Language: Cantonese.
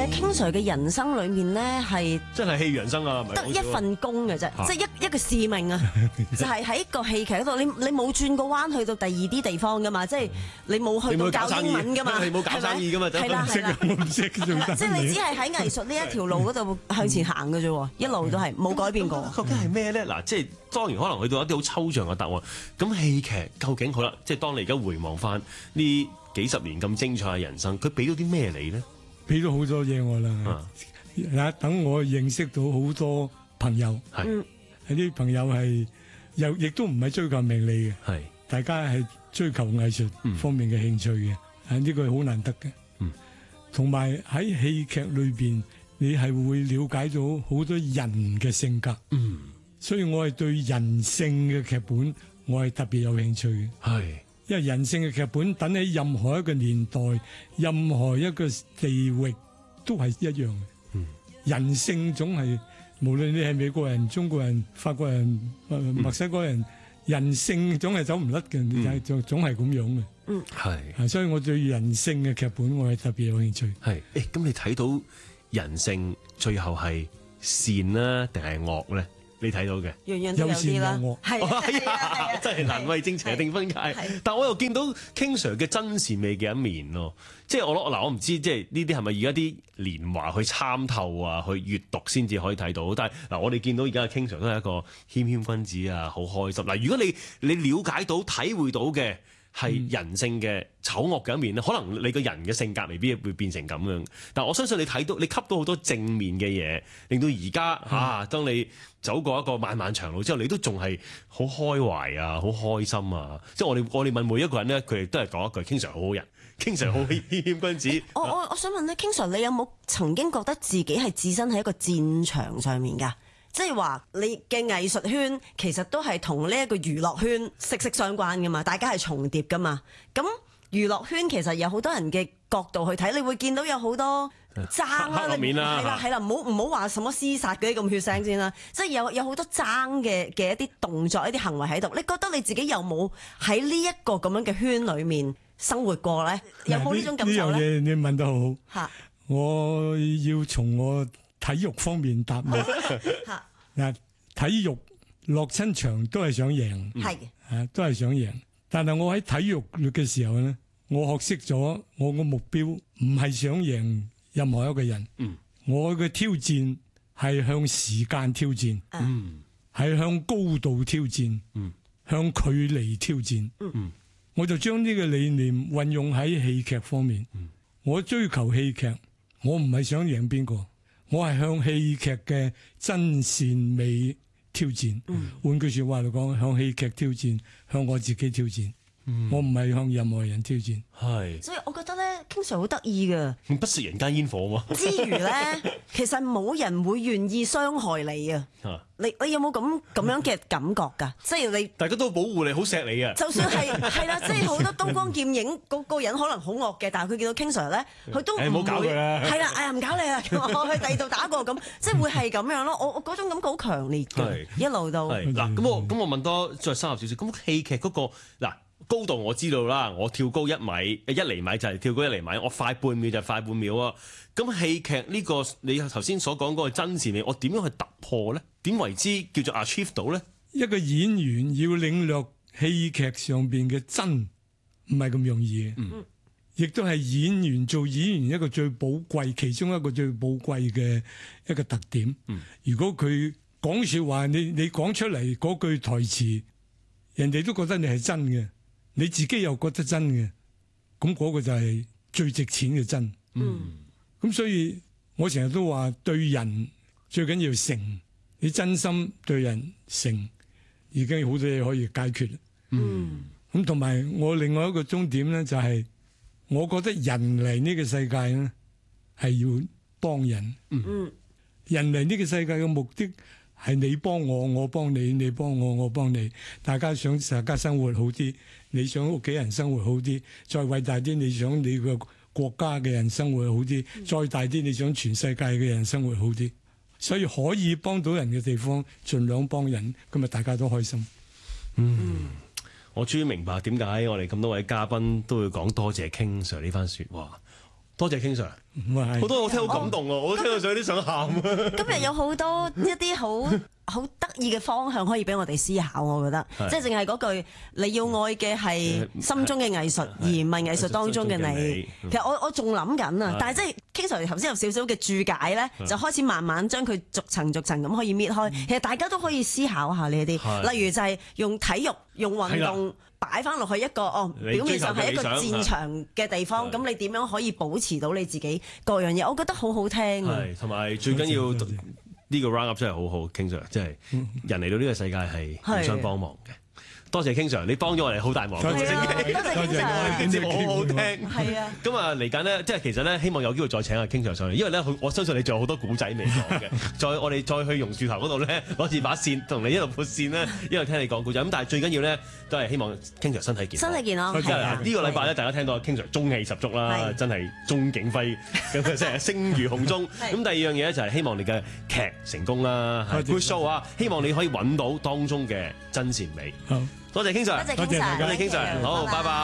King Sir 嘅人生裏面咧係真係戲如人生啊，唔係得一份工嘅啫，即係一個使命啊，就係喺個戲劇嗰度，你冇轉個彎去到第二啲地方噶嘛，即係你冇去到教英文噶嘛， 你冇搞生意噶嘛， 係啦係啦， 我唔識仲得， 即係你只係喺藝術呢一條路嗰度向前行嘅啫，一路都係冇改變過。 究竟係咩咧？嗱，即係當然可能去到一啲好抽象嘅答案。咁戲劇究竟好啦，即係當你而家回望翻呢幾十年咁精彩嘅人生，佢俾到啲咩你咧？ 俾咗好多嘢我啦。等我認識到好多朋友，係啲朋友係又亦都唔係追求名利嘅，係大家係追求藝術方面嘅興趣嘅，呢個係好難得嘅。同埋喺戲劇裏邊，你係會了解到好多人嘅性格，所以我係對人性嘅劇本，我係特別有興趣嘅。係，因為人性嘅劇本，等喺任何一個年代、任何一個地域都係一樣嘅。人性總係，無論你係美國人、中國人、法國人、墨西哥人，人性總係走唔甩嘅，總係咁樣嘅。係，所以我對人性嘅劇本，我係特別有興趣。 係，咁你睇到人性最後係善啦，定係惡咧？你睇到嘅， 樣樣都有啲啦， 係真係難為正邪定分界。但我又見到 King Sir 嘅真善美嘅一面咯，即係我唔知即係呢啲係咪而家啲年華去參透啊，去閱讀先至可以睇到。但係嗱，我哋見到而家嘅 King Sir 都係一個謙謙君子啊，好開心。嗱，如果你了解到、體會到嘅係人性嘅醜惡嘅一面咧，可能你個人嘅性格未必會變成咁樣。但我相信你睇到，你吸到好多正面嘅嘢，令到而家當你走過一個漫漫長路之後，你都仲係好開懷啊，好開心啊！即係我哋問每一個人咧，佢哋都係講一句：King Sir 好好人，King Sir 好謙謙君子。 我想問咧，King Sir 你有冇曾經覺得自己係置身喺一個戰場上面㗎？即係話你嘅藝術圈其實都係同呢一個娛樂圈息息相關㗎嘛，大家係重疊㗎嘛。咁娛樂圈其實有好多人嘅角度去睇，你會見到有好多爭啦，係啦，唔好話什麼廝殺嗰啲咁血腥先啦。即係有好多爭嘅一啲動作、一啲行為喺度。你覺得你自己有冇喺呢一個咁樣嘅圈裏面生活過咧？有冇呢種感受咧？ 呢樣嘢你問得好。我要從我體育方面答你。嗱，體育落親場都係想贏，都係想贏。但係我喺體育嘅時候咧，我學識咗我個目標唔係想贏任何一個人。我嘅挑戰係向時間挑戰，係向高度挑戰，向距離挑戰。我就將呢個理念運用喺戲劇方面。我追求戲劇，我唔係想贏邊個。我係向戲劇嘅真善美挑戰，換句說話嚟講，向戲劇挑戰，向我自己挑戰。我唔係向任何人挑戰。係，所以我覺得咧，King Sir好得意㗎。不食人間煙火嘛。之餘咧，其實冇人會願意傷害你啊。你有冇咁樣嘅感覺㗎？即係你大家都保護你，好錫你啊。就算係啦，即係好多刀光劍影嗰個人可能好惡嘅，但係佢見到 King Sir 咧，佢都唔好搞佢啦。係啦，唔搞你啦，我去第二度打過咁，即係會係咁樣咯。我嗰種感覺好強烈嘅，一路到。嗱，咁我問多再深入少少，咁戲劇嗰個嗱。高度我知道啦，我跳高1厘米就係跳高1厘米，我快半秒就係快半秒啊！咁戲劇呢個你頭先所講嗰個真善美，我點樣去突破咧？點為之叫做 achieve 到咧？一個演員要領略戲劇上邊嘅真，唔係咁容易嘅。亦都係做演員一個最寶貴，其中一個最寶貴嘅一個特點。如果佢講說話，你講出嚟嗰句台詞，人哋都覺得你係真嘅。你自己又覺得真嘅，咁嗰個就係最值錢嘅真。咁所以我成日都話對人最緊要誠，你真心對人誠，已經好多嘢可以解決。咁同埋我另外一個終點咧，就係我覺得人嚟呢個世界咧係要幫人。人嚟呢個世界嘅目的係你幫我，我幫你，你幫我，我幫你，大家想大家生活好啲，你想屋企人生活好啲，再偉大啲，你想你個國家嘅人生活好啲，再大啲，你想全世界嘅人生活好啲，所以可以幫到人嘅地方，盡量幫人，咁咪大家都開心。我終於明白點解我哋咁多位嘉賓都會講多謝 King Sir 呢番說話。多謝 King Sir。 好多我聽好感動啊！我都聽到有啲想喊啊！ 今日有好多一啲好得意嘅方向可以俾我哋思考，我覺得，即係淨係嗰句你要愛嘅係心中嘅藝術，而唔係藝術當中嘅你。其實我仲諗緊啊，但係即係 King Sir 頭先有少少嘅注解咧，就開始慢慢將佢逐層逐層咁可以搣開。其實大家都可以思考下呢啲，例如就係用體育、用運動擺翻落去一個表面上係一個戰場嘅地方，咁你點樣可以保持到你自己各樣嘢？我覺得好好聽啊！ 同埋最緊要呢個 round up 真係好好，King Sir，即係人嚟到呢個世界係互相幫忙嘅。多謝 King Sir，你幫咗我哋好大忙。多謝 King Sir， 節目好好聽。 係啊。 咁啊嚟緊咧，即係其實咧，希望有機會再請阿 King Sir 上嚟，因為咧，我相信你仲有好多古仔未講嘅。我哋再去榕樹頭嗰度咧，攞住把線同你一路撥線咧，一路聽你講古仔。咁但係最緊要咧，都係希望 King Sir 身體健康。 身體健康。 呢個禮拜咧，大家聽到 King Sir 中氣十足啦，真係鐘景輝咁即係聲如洪鐘。咁第二樣嘢咧就係希望你嘅劇成功啦 ，good show 啊！希望你可以揾到當中嘅真善美。多謝 King Sir， 多謝 King Sir， 好，拜拜。